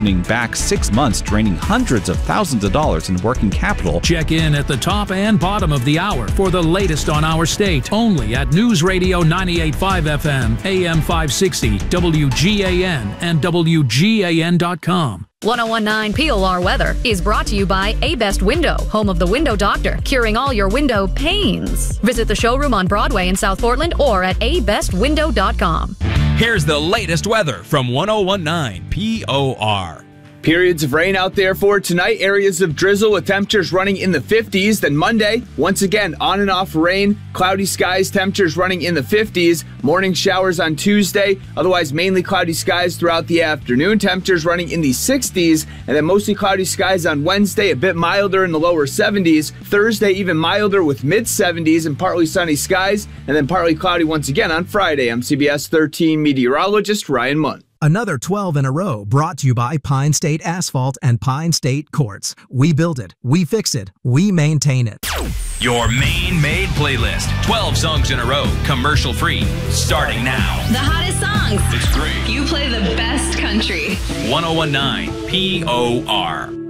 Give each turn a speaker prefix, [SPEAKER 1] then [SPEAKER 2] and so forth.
[SPEAKER 1] back 6 months, draining hundreds of thousands of dollars in working capital.
[SPEAKER 2] Check in at the top and bottom of the hour for the latest on our state, only at News Radio 98.5 FM, AM 560, WGAN, and WGAN.com.
[SPEAKER 3] 1019 POR weather is brought to you by A Best Window, home of the Window Doctor, curing all your window pains. Visit the showroom on Broadway in South Portland or at abestwindow.com.
[SPEAKER 4] Here's the latest weather from 1019 POR.
[SPEAKER 5] Periods of rain out there for tonight. Areas of drizzle with temperatures running in the 50s. Then Monday, once again, on and off rain. Cloudy skies, temperatures running in the 50s. Morning showers on Tuesday. Otherwise, mainly cloudy skies throughout the afternoon. Temperatures running in the 60s. And then mostly cloudy skies on Wednesday. A bit milder in the lower 70s. Thursday, even milder with mid-70s and partly sunny skies. And then partly cloudy once again on Friday. I'm CBS 13 meteorologist Ryan Munn.
[SPEAKER 6] Another 12 in a row brought to you by Pine State Asphalt and Pine State Quartz. We build it, we fix it, we maintain it.
[SPEAKER 4] Your Maine Made playlist. 12 songs in a row, commercial free, starting now.
[SPEAKER 7] The hottest songs.
[SPEAKER 4] It's great.
[SPEAKER 7] You play the best country.
[SPEAKER 4] 1019 POR.